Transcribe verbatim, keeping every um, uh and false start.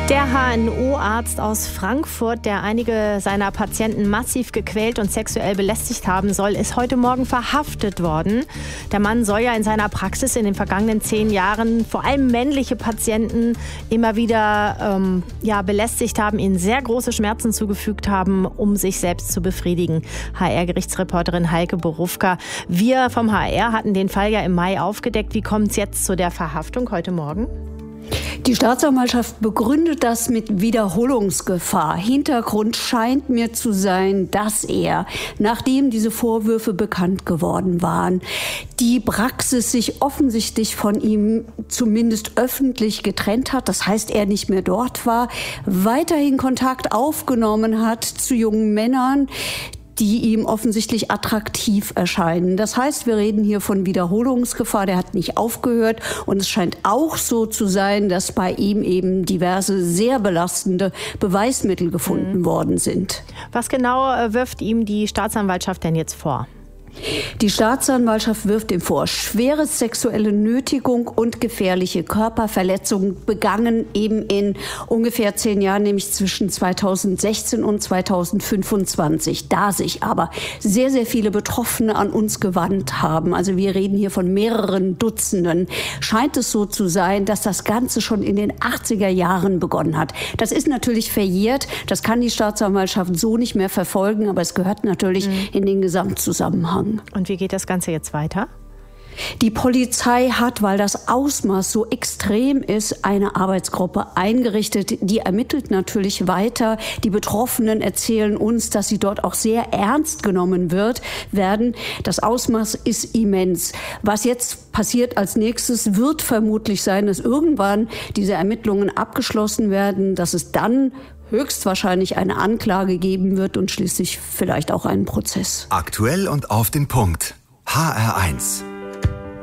Der H N O-Arzt aus Frankfurt, der einige seiner Patienten massiv gequält und sexuell belästigt haben soll, ist heute Morgen verhaftet worden. Der Mann soll ja in seiner Praxis in den vergangenen zehn Jahren vor allem männliche Patienten immer wieder ähm, ja, belästigt haben, ihnen sehr große Schmerzen zugefügt haben, um sich selbst zu befriedigen. H R-Gerichtsreporterin Heike Borufka. Wir vom H R hatten den Fall ja im Mai aufgedeckt. Wie kommt es jetzt zu der Verhaftung heute Morgen? Die Staatsanwaltschaft begründet das mit Wiederholungsgefahr. Hintergrund scheint mir zu sein, dass er, nachdem diese Vorwürfe bekannt geworden waren, die Praxis sich offensichtlich von ihm zumindest öffentlich getrennt hat. Das heißt, er nicht mehr dort war, weiterhin Kontakt aufgenommen hat zu jungen Männern, die ihm offensichtlich attraktiv erscheinen. Das heißt, wir reden hier von Wiederholungsgefahr, der hat nicht aufgehört. Und es scheint auch so zu sein, dass bei ihm eben diverse sehr belastende Beweismittel gefunden mhm. worden sind. Was genau wirft ihm die Staatsanwaltschaft denn jetzt vor? Die Staatsanwaltschaft wirft ihm vor, schwere sexuelle Nötigung und gefährliche Körperverletzung begangen eben in ungefähr zehn Jahren, nämlich zwischen zweitausendsechzehn und zweitausendfünfundzwanzig. Da sich aber sehr, sehr viele Betroffene an uns gewandt haben, also wir reden hier von mehreren Dutzenden, scheint es so zu sein, dass das Ganze schon in den achtziger Jahren begonnen hat. Das ist natürlich verjährt, das kann die Staatsanwaltschaft so nicht mehr verfolgen, aber es gehört natürlich mhm. in den Gesamtzusammenhang. Und wie geht das Ganze jetzt weiter? Die Polizei hat, weil das Ausmaß so extrem ist, eine Arbeitsgruppe eingerichtet. Die ermittelt natürlich weiter. Die Betroffenen erzählen uns, dass sie dort auch sehr ernst genommen wird, werden. Das Ausmaß ist immens. Was jetzt passiert als nächstes, wird vermutlich sein, dass irgendwann diese Ermittlungen abgeschlossen werden, dass es dann höchstwahrscheinlich eine Anklage geben wird und schließlich vielleicht auch einen Prozess. Aktuell und auf den Punkt. H R eins.